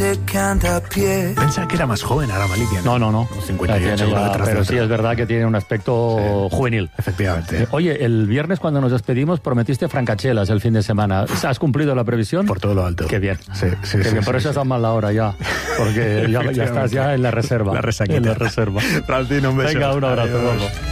que anda a pie. Pensaba que era más joven ahora Malikian. No. 58 pero sí es verdad que tiene un aspecto juvenil. Efectivamente. Oye, el viernes cuando nos despedimos prometiste francachelas el fin de semana. ¿Has cumplido la previsión? Por todo lo alto. Qué bien. Sí. Qué bien. Por eso estás mal la hora ya. Porque ya estás ya en la reserva. La resaquita. En la reserva. Francino, un beso. Venga, un abrazo. Adiós. Gordo.